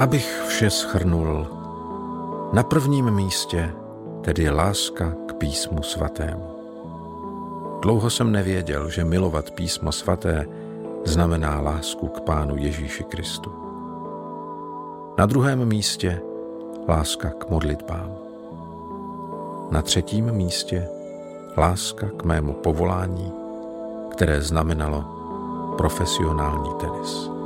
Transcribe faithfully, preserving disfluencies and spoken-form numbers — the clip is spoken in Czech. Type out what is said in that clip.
Abych vše shrnul, na prvním místě tedy láska k písmu svatému. Dlouho jsem nevěděl, že milovat písmo svaté znamená lásku k Pánu Ježíši Kristu. Na druhém místě láska k modlitbám. Na třetím místě láska k mému povolání, které znamenalo profesionální tenis.